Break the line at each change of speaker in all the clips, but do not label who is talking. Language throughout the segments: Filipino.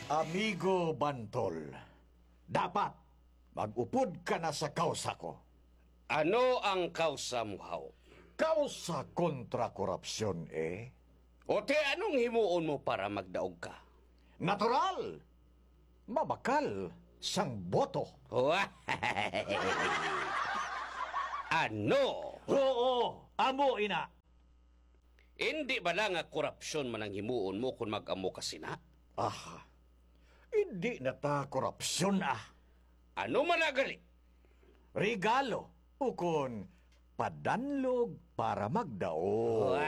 Amigo Bantol, dapat mag-upod ka na sa kausa ko.
Ano ang kausa mo, haw?
Kausa kontra korupsyon, eh?
O te, anong himuon mo para magdaog ka?
Natural! Mabakal sang boto.
Ano?
Oo, amo ina.
Hindi ba lang nga korupsyon man ang himuon mo kung mag-amo ka sina?
Hindi na ta korupsyon
Ano man agali?
Regalo ukon padanlog para magdaog.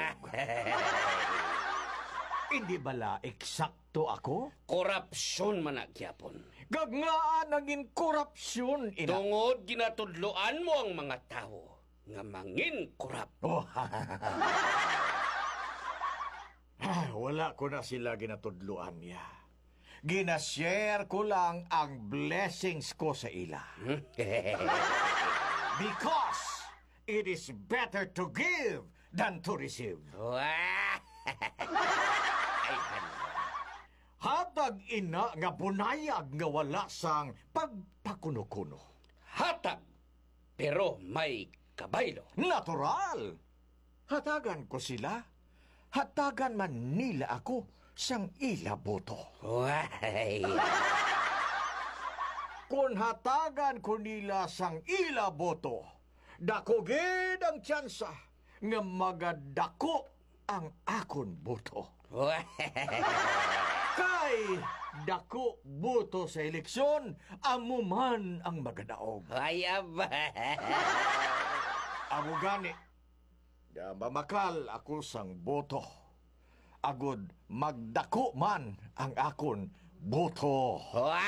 Hindi bala eksakto ako?
Korupsyon man agyapon.
Gagngaan naging korupsyon, ina.
Tungod ginatudloan mo ang mga tao nga mangin korap.
Wala ko na sila ginatudluan niya. Ginashare ko lang ang blessings ko sa ila. Because it is better to give than to receive.
Ay, hala.
Hatag ina nga bunayag nga wala sang pagpakuno-kuno.
Hatag, pero may kabaylo.
Natural! Hatagan ko sila. Hatagan man nila ako sang ila boto. Kung hatagan ko nila sang ila boto, dakogid ang tsansa nga magadako ang akon boto. Kay dako boto sa eleksyon, amo man ang magadaog. Amo gani, da mamakal ako sang boto. Agod magdako man ang akon boto.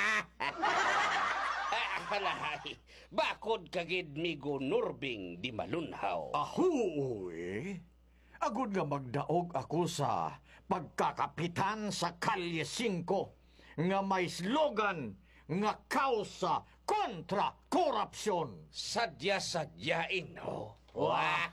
Halahay, bakod kagid migo Nurbing di malunhaw.
Eh? Agod nga magdaog ako sa pagkakapitan sa Kalye 5 nga may slogan nga kausa kontra korupsyon.
Sadya-sadyain, no?